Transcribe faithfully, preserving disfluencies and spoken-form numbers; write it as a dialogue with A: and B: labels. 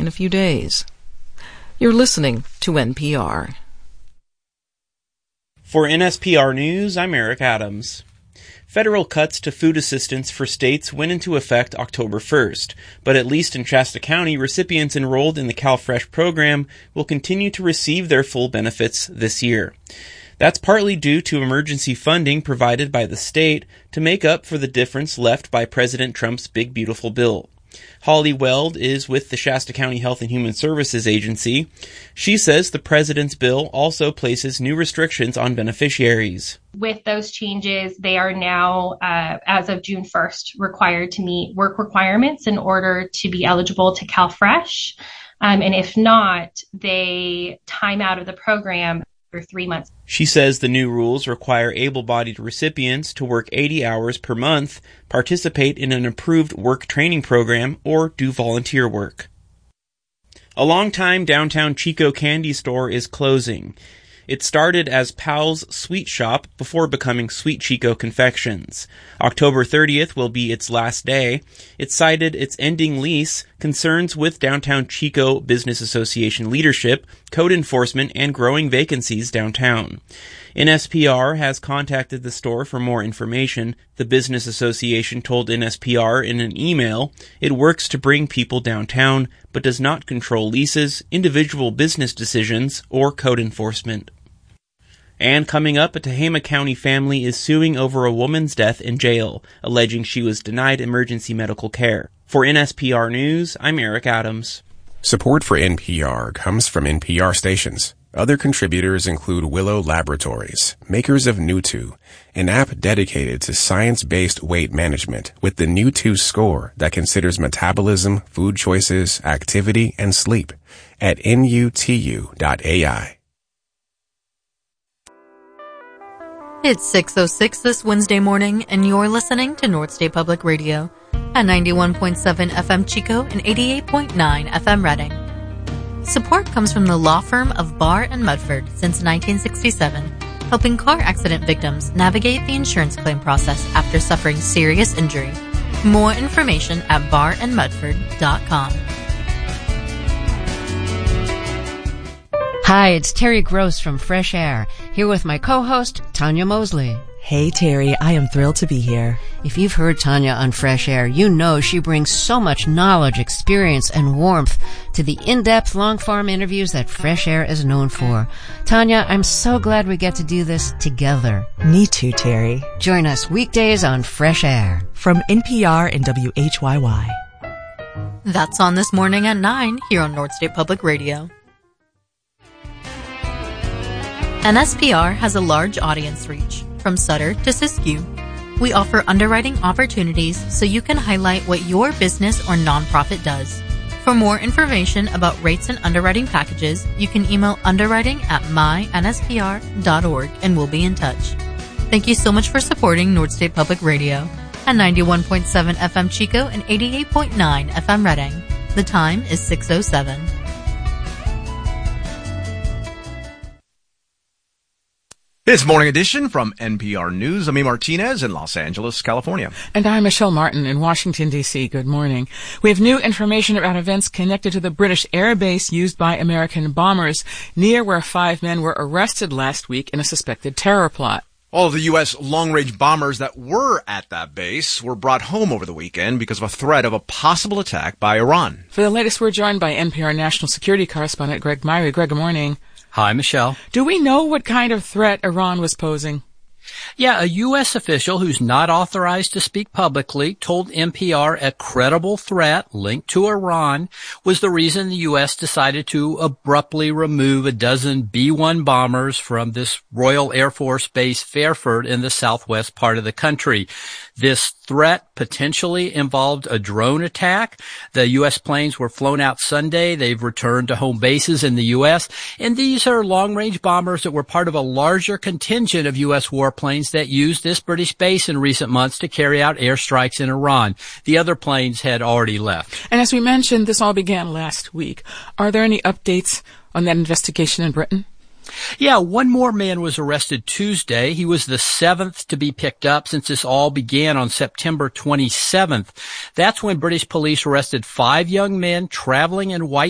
A: in a few days. You're listening to N P R.
B: For N S P R News, I'm Eric Adams. Federal cuts to food assistance for states went into effect October first, but at least in Shasta County, recipients enrolled in the CalFresh program will continue to receive their full benefits this year. That's partly due to emergency funding provided by the state to make up for the difference left by President Trump's Big Beautiful Bill. Holly Weld is with the Shasta County Health and Human Services Agency. She says the president's bill also places new restrictions on beneficiaries.
C: With those changes, they are now, uh, as of June first, required to meet work requirements in order to be eligible to CalFresh. Um, and if not, they time out of the program for three months.
B: She says the new rules require able-bodied recipients to work eighty hours per month, participate in an approved work training program, or do volunteer work. A longtime downtown Chico candy store is closing. It started as Pal's Sweet Shop before becoming Sweet Chico Confections. October thirtieth will be its last day. It cited its ending lease, concerns with downtown Chico Business Association leadership, code enforcement, and growing vacancies downtown. N S P R has contacted the store for more information. The Business Association told N S P R in an email, it works to bring people downtown, but does not control leases, individual business decisions, or code enforcement. And coming up, a Tehama County family is suing over a woman's death in jail, alleging she was denied emergency medical care. For N S P R News, I'm Eric Adams.
D: Support for N P R comes from N P R stations. Other contributors include Willow Laboratories, makers of Newtwo, an app dedicated to science-based weight management with the Newtwo score that considers metabolism, food choices, activity, and sleep at N U T U dot A I.
E: It's six oh six this Wednesday morning, and you're listening to North State Public Radio at ninety-one point seven F M Chico and eighty-eight point nine F M Reading. Support comes from the law firm of Barr and Mudford since nineteen sixty-seven, helping car accident victims navigate the insurance claim process after suffering serious injury. More information at bar and mudford dot com.
F: Hi, it's Terry Gross from Fresh Air, here with my co-host, Tanya Mosley.
G: Hey, Terry, I am thrilled to be here.
F: If you've heard Tanya on Fresh Air, you know she brings so much knowledge, experience, and warmth to the in-depth long-form interviews that Fresh Air is known for. Tanya, I'm so glad we get to do this together.
G: Me too, Terry.
F: Join us weekdays on Fresh Air.
G: From N P R and W H Y Y.
E: That's on this morning at nine here on North State Public Radio. N S P R has a large audience reach, from Sutter to Siskiyou. We offer underwriting opportunities so you can highlight what your business or nonprofit does. For more information about rates and underwriting packages, you can email underwriting at my N S P R dot org and we'll be in touch. Thank you so much for supporting North State Public Radio at ninety-one point seven F M Chico and eighty-eight point nine F M Reading. The time is six oh seven.
H: It's Morning Edition from N P R News. I'm E. Martinez in Los Angeles, California.
I: And I'm Michelle Martin in Washington, D C. Good morning. We have new information about events connected to the British air base used by American bombers near where five men were arrested last week in a suspected terror plot.
H: All of the U S long-range bombers that were at that base were brought home over the weekend because of a threat of a possible attack by Iran.
I: For the latest, we're joined by N P R national security correspondent Greg Myrie. Greg, good morning.
J: Hi, Michelle.
I: Do we know what kind of threat Iran was posing?
J: Yeah, a U S official who's not authorized to speak publicly told N P R a credible threat linked to Iran was the reason the U S decided to abruptly remove a dozen B one bombers from this Royal Air Force Base Fairford in the southwest part of the country. This threat potentially involved a drone attack. The U S planes were flown out Sunday. They've returned to home bases in the U S. And these are long-range bombers that were part of a larger contingent of U S warplanes that used this British base in recent months to carry out airstrikes in Iran. The other planes had already left.
I: And as we mentioned, this all began last week. Are there any updates on that investigation in Britain?
J: Yeah, one more man was arrested Tuesday. He was the seventh to be picked up since this all began on September twenty-seventh. That's when British police arrested five young men traveling in white